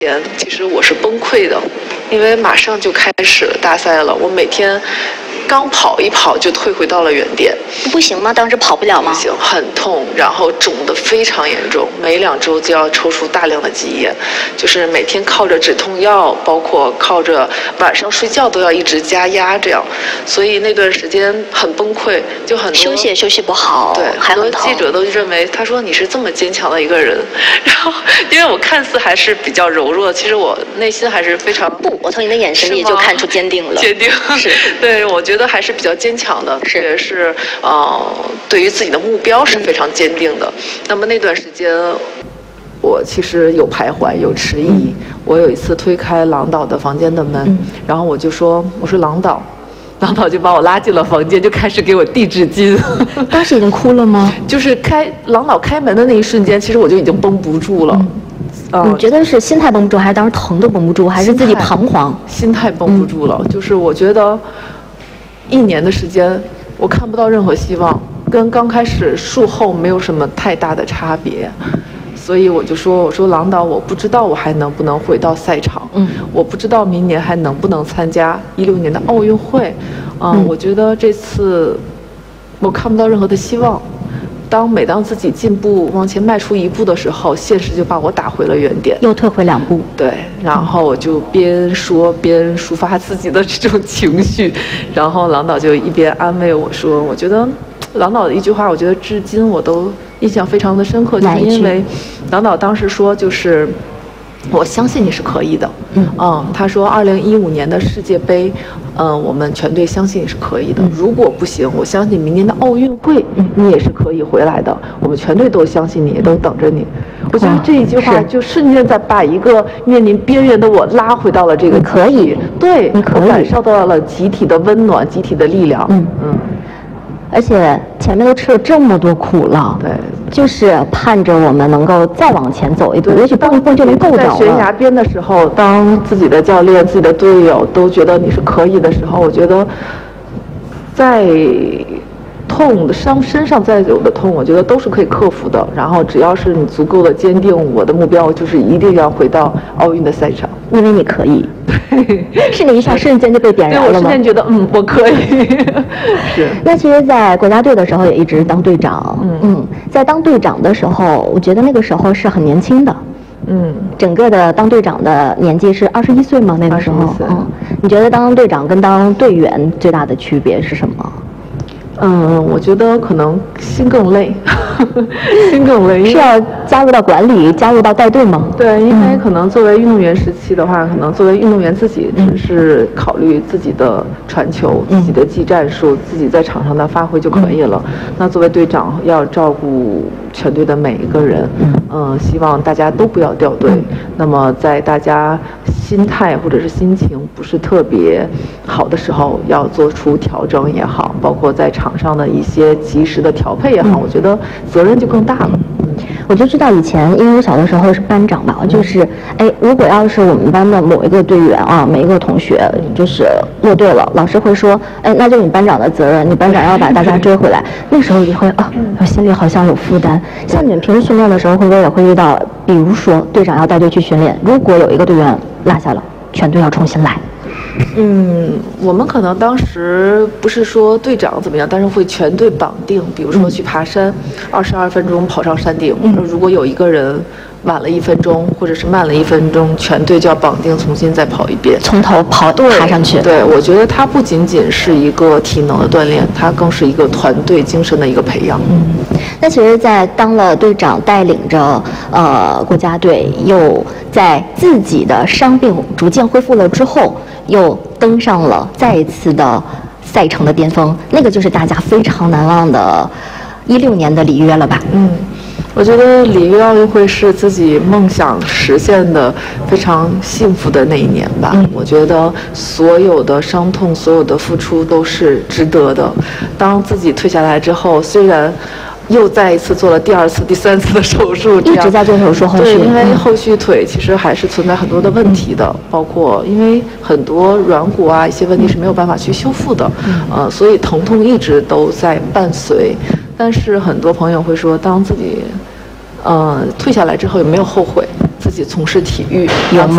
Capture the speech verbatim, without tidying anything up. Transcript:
前其实我是崩溃的，因为马上就开始了大赛了，我每天刚跑一跑就退回到了原点。 不行吗？当时跑不了吗？ 不行，很痛，然后肿得非常严重，每两周就要抽出大量的积液，就是每天靠着止痛药，包括靠着晚上睡觉都要一直加压这样，所以那段时间很崩溃，就很多休息也休息不好， 对， 还很痛。 很多记者都认为，他说你是这么坚强的一个人，然后因为我看似还是比较柔弱，其实我内心还是非常不，我从你的眼神里就看出坚定了。 坚定是， 对，我觉得还是比较坚强的， 是也是呃，对于自己的目标是非常坚定的。嗯、那么那段时间，我其实有徘徊，有迟疑。嗯、我有一次推开郎导的房间的门，嗯、然后我就说：“我说郎导。”郎导就把我拉进了房间，就开始给我递纸巾。 当时已经哭了吗？ 就是开郎导开门的那一瞬间，其实我就已经绷不住了。 嗯呃、你觉得是心态绷不住，还是当时疼都绷不住，还是自己彷徨？ 心态绷不住了，嗯、就是我觉得一年的时间，我看不到任何希望，跟刚开始术后没有什么太大的差别。所以我就说，我说郎导，我不知道我还能不能回到赛场，嗯，我不知道明年还能不能参加一六年的奥运会，嗯，嗯我觉得这次我看不到任何的希望。当每当自己进步往前迈出一步的时候，现实就把我打回了原点， 又退回两步。 对，然后我就边说边抒发自己的这种情绪，然后郎导就一边安慰我说，我觉得郎导的一句话，我觉得至今我都印象非常的深刻，就是因为郎导当时说，就是我相信你是可以的。嗯, 嗯他说二零一五年的世界杯，嗯，我们全队相信你是可以的。嗯、如果不行，我相信明年的奥运会，嗯、你也是可以回来的。我们全队都相信你，也都等着你。我觉得这一句话就瞬间在把一个面临边缘的我拉回到了这个可以， 对， 你可以我感受到了集体的温暖，集体的力量。嗯嗯。 而且前面都吃了这么多苦了， 对， 就是盼着我们能够再往前走一步，也许蹦一蹦就能够着了。 在悬崖边的时候，当自己的教练、自己的队友都觉得你是可以的时候，我觉得在痛的伤身上再有的痛，我觉得都是可以克服的。然后只要是你足够的坚定，我的目标就是一定要回到奥运的赛场， 因为你可以。 对， 是你一下瞬间就被点燃了吗？ 对，我瞬间觉得嗯，我可以。是。 那其实，在国家队的时候也一直当队长。嗯嗯，在当队长的时候，我觉得那个时候是很年轻的。嗯，整个的当队长的年纪是二十一岁吗？那个时候。嗯，你觉得当队长跟当队员最大的区别是什么？ 嗯，我觉得可能心更累，心更累。 是要加入到管理，加入到带队吗？ 对，因为可能作为运动员时期的话，可能作为运动员自己只是考虑自己的传球、嗯、自己的技战术、自己在场上的发挥就可以了。嗯、那作为队长，要照顾全队的每一个人，嗯、呃，希望大家都不要掉队。嗯、那么在大家心态或者是心情不是特别好的时候，要做出调整也好，包括在场上的一些及时的调配也好，嗯、我觉得责任就更大了。 我就知道以前，因为我小的时候是班长吧，就是哎，如果要是我们班的某一个队员啊，每一个同学就是落队了，老师会说，哎，那就你班长的责任，你班长要把大家追回来。那时候就会啊，我心里好像有负担。像你们平时训练的时候，会不会也会遇到，比如说队长要带队去训练，如果有一个队员落下了，全队要重新来？ 嗯，我们可能当时不是说队长怎么样，但是会全队绑定，比如说去爬山，二十二分钟跑上山顶。嗯、如果有一个人晚了一分钟，或者是慢了一分钟，全队就要绑定，重新再跑一遍， 从头跑爬上去。 对，我觉得它不仅仅是一个体能的锻炼，它更是一个团队精神的一个培养。 嗯，那其实，在当了队长，带领着呃国家队，又在自己的伤病逐渐恢复了之后，又登上了再一次的赛程的巅峰，那个就是大家非常难忘的一六年的里约了吧？ 嗯，我觉得里约奥运会是自己梦想实现的非常幸福的那一年吧。嗯、我觉得所有的伤痛，所有的付出都是值得的。当自己退下来之后，虽然又再一次做了第二次、第三次的手术， 一直在做手术后续。 对，因为后续腿其实还是存在很多的问题的，嗯、包括因为很多软骨啊一些问题是没有办法去修复的，嗯、呃，所以疼痛一直都在伴随。但是很多朋友会说，当自己呃退下来之后有没有后悔？ 自己从事体育， 有吗？